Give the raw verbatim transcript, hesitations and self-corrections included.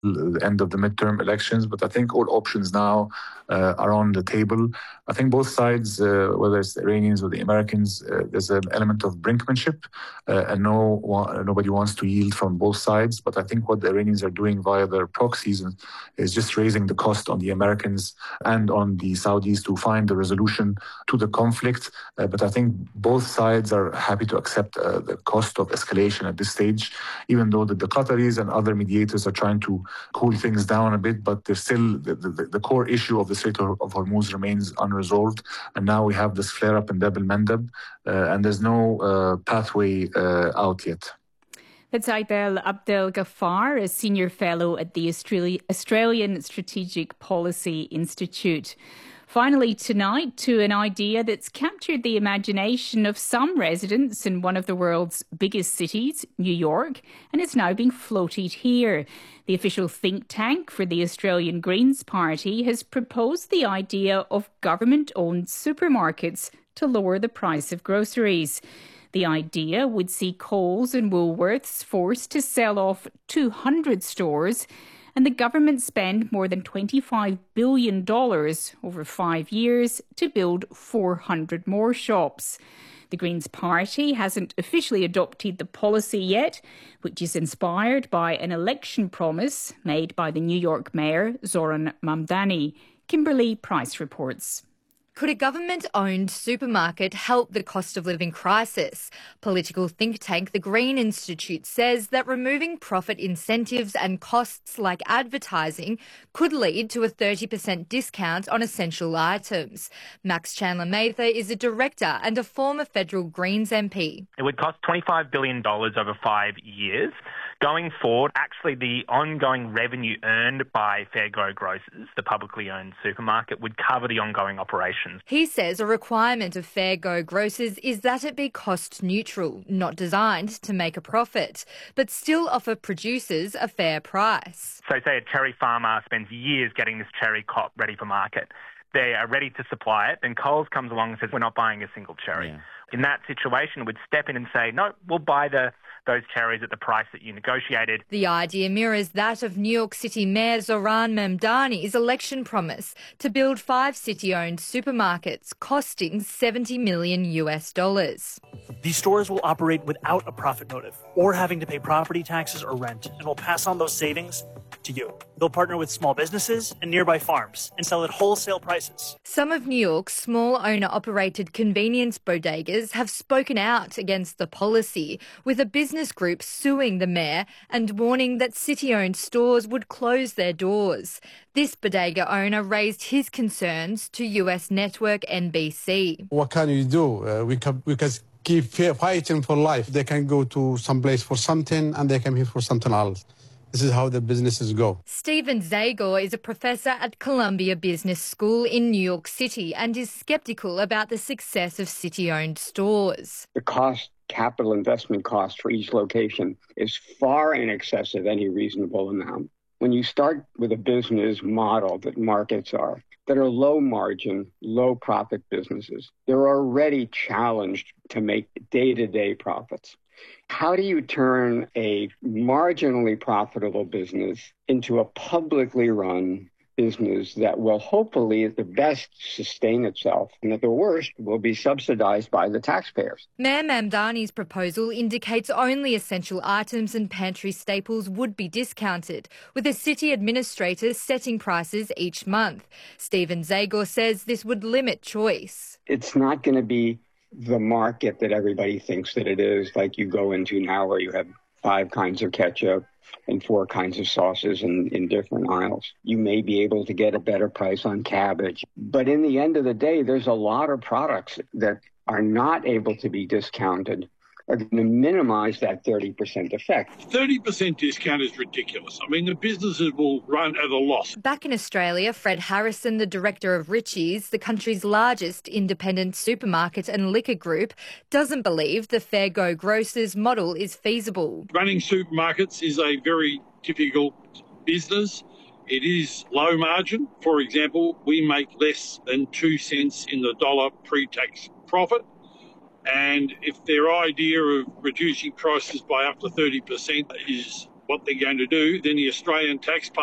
the end of the midterm elections. But I think all options now uh, are on the table. I think both sides, uh, whether it's the Iranians or the Americans, uh, there's an element of brinkmanship, uh, and no nobody wants to yield from both sides. But I think what the Iranians are doing via their proxies is just raising the cost on the Americans and on the Saudis to find a resolution to the conflict. Uh, but I think both sides are happy to accept uh, the cost of escalation at this stage, even though the, the Qataris and other mediators are trying to cool things down a bit. But there's still the, the, the core issue of the Strait of Hormuz remains unresolved. And now we have this flare-up in Bab el-Mandeb, uh, and there's no uh, pathway uh, out yet. That's Aidel Abdel Ghaffar, a senior fellow at the Australian Strategic Policy Institute. Finally tonight, to an idea that's captured the imagination of some residents in one of the world's biggest cities, New York, and it's now being floated here. The official think tank for the Australian Greens Party has proposed the idea of government-owned supermarkets to lower the price of groceries. The idea would see Coles and Woolworths forced to sell off two hundred stores, and the government spend more than twenty-five billion dollars over five years to build four hundred more shops. The Greens Party hasn't officially adopted the policy yet, which is inspired by an election promise made by the New York Mayor, Zoran Mamdani. Kimberly Price reports. Could a government-owned supermarket help the cost of living crisis? Political think tank The Green Institute says that removing profit incentives and costs like advertising could lead to a thirty percent discount on essential items. Max Chandler-Mather is a director and a former federal Greens M P. It would cost twenty-five billion dollars over five years. Going forward, actually the ongoing revenue earned by Fairgo Grocers, the publicly owned supermarket, would cover the ongoing operations. He says a requirement of Fairgo Grocers is that it be cost neutral, not designed to make a profit, but still offer producers a fair price. So say a cherry farmer spends years getting this cherry crop ready for market. They are ready to supply it, then Coles comes along and says, we're not buying a single cherry. Yeah. In that situation, we'd step in and say, no, we'll buy the those cherries at the price that you negotiated. The idea mirrors that of New York City Mayor Zoran Mamdani's election promise to build five city-owned supermarkets costing seventy million US dollars. These stores will operate without a profit motive or having to pay property taxes or rent, and will pass on those savings to you. They'll partner with small businesses and nearby farms and sell at wholesale prices. Some of New York's small owner-operated convenience bodegas have spoken out against the policy, with a business group suing the mayor and warning that city-owned stores would close their doors. This bodega owner raised his concerns to U S network N B C. What can you do? Uh, we can we can keep fighting for life. They can go to some place for something and they come here for something else. This is how the businesses go. Stephen Zagor is a professor at Columbia Business School in New York City and is sceptical about the success of city-owned stores. The cost, capital investment cost for each location is far in excess of any reasonable amount. When you start with a business model that markets are, that are low margin, low profit businesses, they're already challenged to make day-to-day profits. How do you turn a marginally profitable business into a publicly run business that will hopefully at the best sustain itself and at the worst will be subsidized by the taxpayers? Mayor Mamdani's proposal indicates only essential items and pantry staples would be discounted, with the city administrator setting prices each month. Stephen Zagor says this would limit choice. It's not going to be the market that everybody thinks that it is, like you go into now where you have five kinds of ketchup and four kinds of sauces in, in different aisles. You may be able to get a better price on cabbage. But in the end of the day, there's a lot of products that are not able to be discounted, are going to minimize that thirty percent effect. thirty percent discount is ridiculous. I mean, the businesses will run at a loss. Back in Australia, Fred Harrison, the director of Ritchie's, the country's largest independent supermarket and liquor group, doesn't believe the Fairgo Grocers model is feasible. Running supermarkets is a very difficult business. It is low margin. For example, we make less than two cents in the dollar pre-tax profit. And if their idea of reducing prices by up to thirty percent is what they're going to do, then the Australian taxpayer